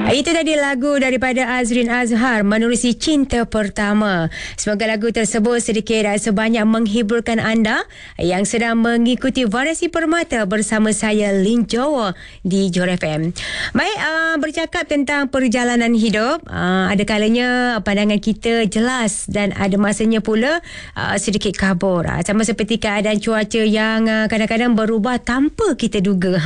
Itu tadi lagu daripada Azrin Azhar, Menerusi Cinta Pertama. Semoga lagu tersebut sedikit sebanyak menghiburkan anda yang sedang mengikuti Variasi Permata bersama saya Lin Jowo di Johor FM. Baik, bercakap tentang perjalanan hidup, ada kalanya pandangan kita jelas dan ada masanya pula sedikit kabur. Sama seperti keadaan cuaca yang kadang-kadang berubah tanpa kita duga.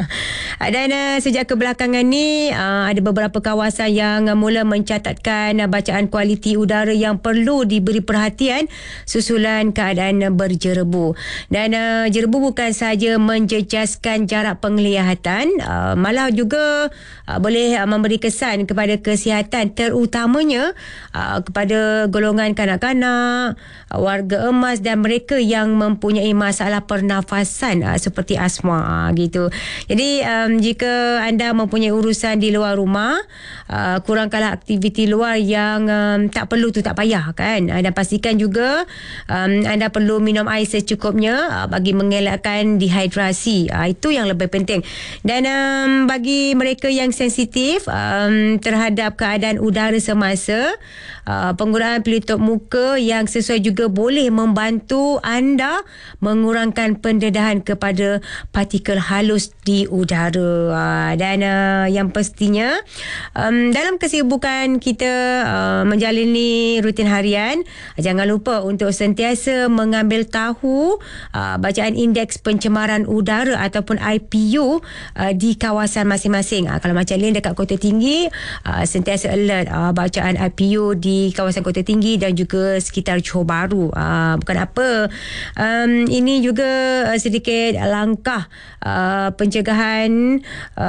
Dan sejak kebelakangan ni ada beberapa kawasan yang mula mencatatkan bacaan kualiti udara yang perlu diberi perhatian susulan keadaan berjerebu. Dan jerebu bukan sahaja menjejaskan jarak penglihatan, malah juga boleh memberi kesan kepada kesihatan, terutamanya kepada golongan kanak-kanak, warga emas dan mereka yang mempunyai masalah pernafasan seperti asma gitu. Jadi jika anda mempunyai urusan di luar rumah, kurangkanlah aktiviti luar yang tak perlu tu, tak payah kan. Dan pastikan juga anda perlu minum air secukupnya bagi mengelakkan dehidrasi. Itu yang lebih penting. Dan bagi mereka yang sensitif terhadap keadaan udara semasa, penggunaan pelitup muka yang sesuai juga boleh membantu anda mengurangkan pendedahan kepada partikel halus di udara. Dan yang pastinya dalam kesibukan kita menjalani rutin harian, jangan lupa untuk sentiasa mengambil tahu bacaan indeks pencemaran udara ataupun IPU di kawasan masing-masing. Kalau macam Lin dekat Kota Tinggi, sentiasa alert bacaan IPU di kawasan Kota Tinggi dan juga sekitar Johor Bahru. Bukan apa, ini juga sedikit langkah pencegahan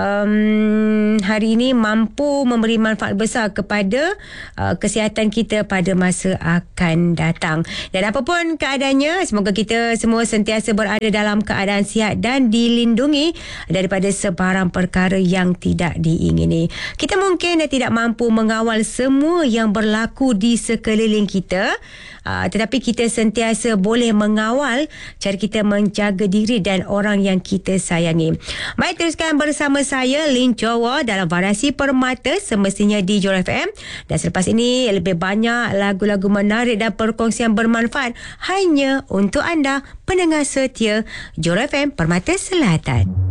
hari ini mampu memberi manfaat besar kepada kesihatan kita pada masa akan datang. Dan apapun keadaannya, semoga kita semua sentiasa berada dalam keadaan sihat dan dilindungi daripada sebarang perkara yang tidak diingini. Kita mungkin tidak mampu mengawal semua yang berlaku di sekeliling kita, tetapi kita sentiasa boleh mengawal cara kita menjaga diri dan orang yang kita sayangi. Baik, teruskan bersama saya Lin Jowo dalam Variasi Permata semestinya di Johor FM. Dan selepas ini lebih banyak lagu-lagu menarik dan perkongsian bermanfaat hanya untuk anda, pendengar setia Johor FM Permata Selatan.